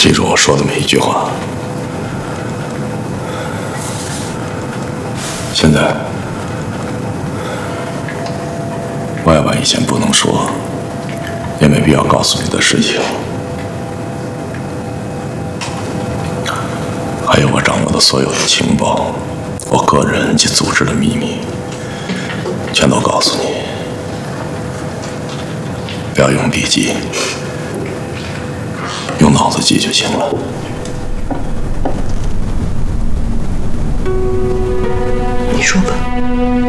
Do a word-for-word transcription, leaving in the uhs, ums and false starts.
记住我说的每一句话。现在，我要把以前不能说，也没必要告诉你的事情，还有我掌握的所有的情报，我个人及组织的秘密，全都告诉你。不要用笔记，用脑子记就行了。 你说吧。